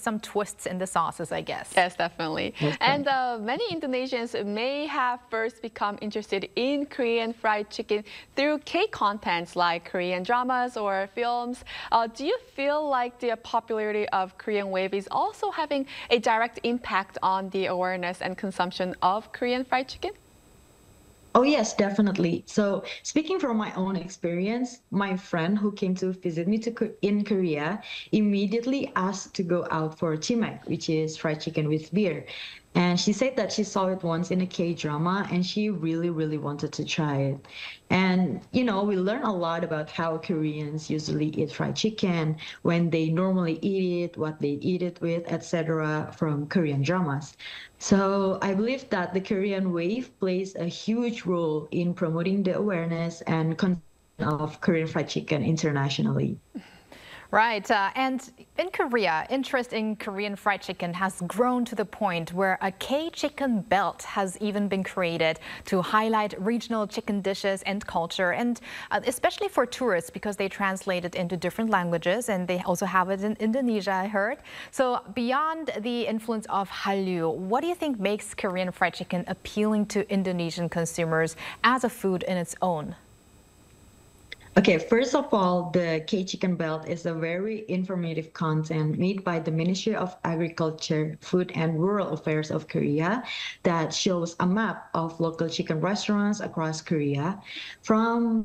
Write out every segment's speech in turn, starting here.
some twists in the sauces, I guess. Yes, definitely. Yes, And many Indonesians may have first become interested in Korean fried chicken through K-contents like Korean dramas or films. Do you feel like the popularity of Korean wave is also having a direct impact on the awareness and consumption of Korean fried chicken? Oh, yes, definitely. So, speaking from my own experience, my friend who came to visit me in Korea immediately asked to go out for chimek, which is fried chicken with beer. And she said that she saw it once in a K-drama and she really, really wanted to try it. And, we learn a lot about how Koreans usually eat fried chicken, when they normally eat it, what they eat it with, etc., from Korean dramas. So I believe that the Korean wave plays a huge role in promoting the awareness and consumption of Korean fried chicken internationally. Right. And in Korea, interest in Korean fried chicken has grown to the point where a K-chicken belt has even been created to highlight regional chicken dishes and culture, and especially for tourists because they translate it into different languages, and they also have it in Indonesia, I heard. So beyond the influence of Hallyu, what do you think makes Korean fried chicken appealing to Indonesian consumers as a food in its own? Okay, first of all, the K-Chicken Belt is a very informative content made by the Ministry of Agriculture, Food and Rural Affairs of Korea that shows a map of local chicken restaurants across Korea from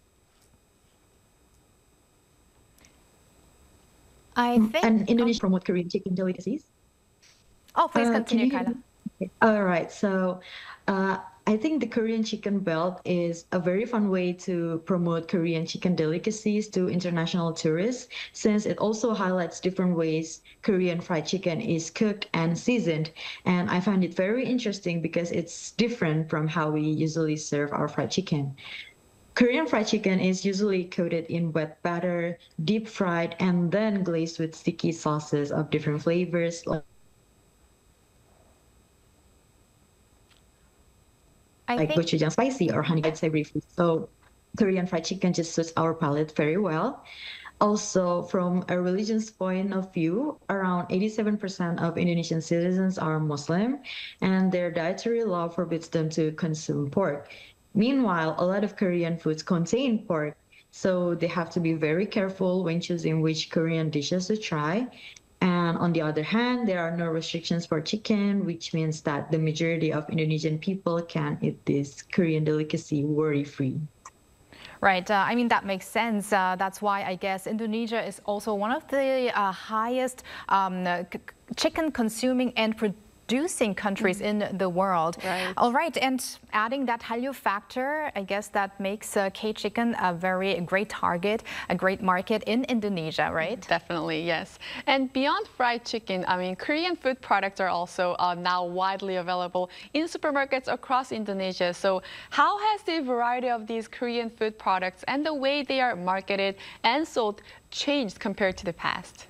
I think. and Indonesia promote Korean chicken delicacies. Oh, please Can continue, you hear Kyla. me? Okay. All right. So I think the Korean chicken belt is a very fun way to promote Korean chicken delicacies to international tourists, since it also highlights different ways Korean fried chicken is cooked and seasoned. And I find it very interesting because it's different from how we usually serve our fried chicken. Korean fried chicken is usually coated in wet batter, deep fried, and then glazed with sticky sauces of different flavors like gochujang spicy or honey savory food. So Korean fried chicken just suits our palate very well. Also, from a religion's point of view, around 87% of Indonesian citizens are Muslim, and their dietary law forbids them to consume pork. Meanwhile, a lot of Korean foods contain pork, so they have to be very careful when choosing which Korean dishes to try. And on the other hand, there are no restrictions for chicken, which means that the majority of Indonesian people can eat this Korean delicacy worry-free. Right. I mean, that makes sense. That's why I guess Indonesia is also one of the highest chicken consuming and producing countries in the world. Right. All right. And adding that Hallyu factor, I guess that makes K-chicken a very great target, a great market in Indonesia, right? Definitely, yes. And beyond fried chicken, I mean, Korean food products are also now widely available in supermarkets across Indonesia. So how has the variety of these Korean food products and the way they are marketed and sold changed compared to the past?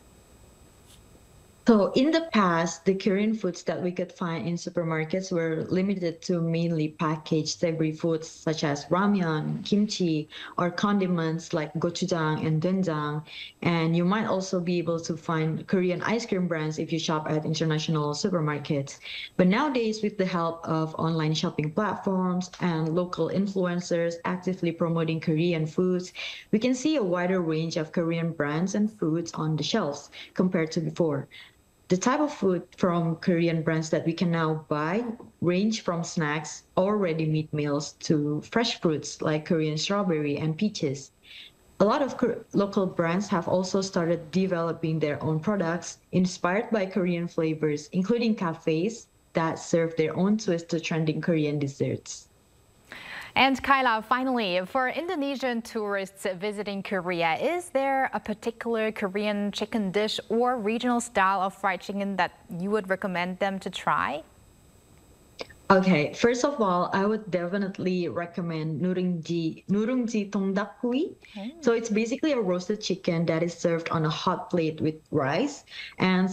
So in the past, the Korean foods that we could find in supermarkets were limited to mainly packaged savory foods such as ramyeon, kimchi, or condiments like gochujang and doenjang. And you might also be able to find Korean ice cream brands if you shop at international supermarkets. But nowadays, with the help of online shopping platforms and local influencers actively promoting Korean foods, we can see a wider range of Korean brands and foods on the shelves compared to before. The type of food from Korean brands that we can now buy range from snacks or ready-made meals to fresh fruits like Korean strawberry and peaches. A lot of local brands have also started developing their own products inspired by Korean flavors, including cafes that serve their own twist to trending Korean desserts. And Kyla, finally, for Indonesian tourists visiting Korea, is there a particular Korean chicken dish or regional style of fried chicken that you would recommend them to try? Okay, first of all, I would definitely recommend nurungji tongdakhui. So it's basically a roasted chicken that is served on a hot plate with rice. And